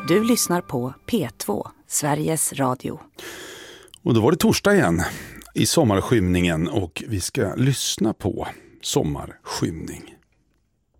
Du lyssnar på P2, Sveriges Radio. Och då var det torsdag igen i sommarskymningen och vi ska lyssna på Sommarskymning.